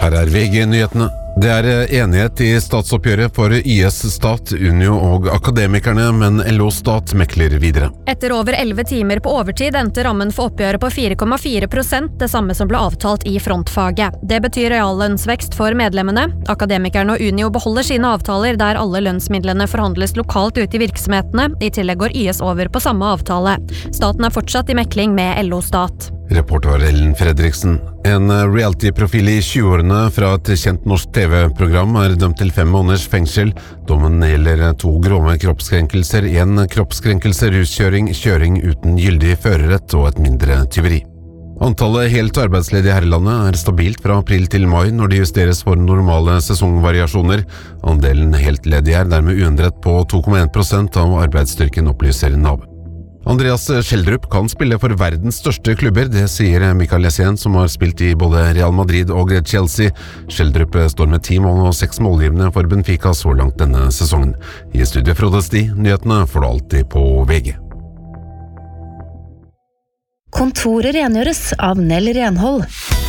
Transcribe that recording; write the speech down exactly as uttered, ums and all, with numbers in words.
Her er V G-nyhetene. Det er enighet i statsoppgjøret for Y S Stat, Unio og Akademikerne, men L O Stat mekler videre. Etter over elleve timer på overtid endte rammen for oppgjøret på fire komma fire prosent, det samme som ble avtalt i frontfaget. Det betyr reallønnsvekst for medlemmene. Akademikerne og Unio beholder sine avtaler der alle lønnsmidlene forhandles lokalt ute i virksomhetene. I tillegg går Y S over på samme avtale. Staten er fortsatt i mekling med L O Stat. Reporter var Ellen Fredriksen. En reality-profil i tjueårene fra et kjent norsk T V-program er dømt til fem måneders fengsel. Dommen gjelder to grove kroppskrenkelser, en kroppskrenkelse, ruskjøring, kjøring uten gyldig førerrett og et mindre tyveri. Antallet helt arbeidsledige her i landet er stabilt fra april til mai når det justeres for normale sesongvariasjoner. Andelen helt ledige er dermed uendret på to komma en prosent av arbeidsstyrken, opplyser Nav. Andreas Schjelderup kan spille for verdens største klubber, det sier Mikael Essien, som har spilt i både Real Madrid og Chelsea. Schjelderup står med ti mål og seks målgivende for Benfica så langt denne sesongen. I studiet Frode Sti, nyhetene får du alltid på V G. Kontoret rengjøres av Nell Renhold.